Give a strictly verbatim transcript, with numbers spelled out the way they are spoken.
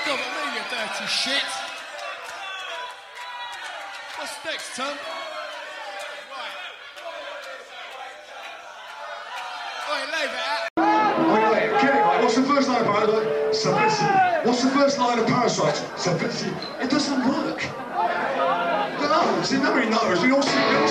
Come on, me, you dirty shit. What's next, Tom? Right. Oi, leave it out. Wait, wait, get it right. What's the first line of Parasite? Subversive. What's the first line of Parasite? Subversive. It doesn't work. No, see, nobody knows. We all see.